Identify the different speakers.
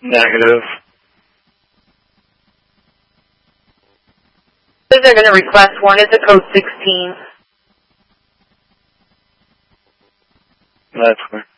Speaker 1: Negative.
Speaker 2: So they're going to request one is a code 16.
Speaker 1: That's correct.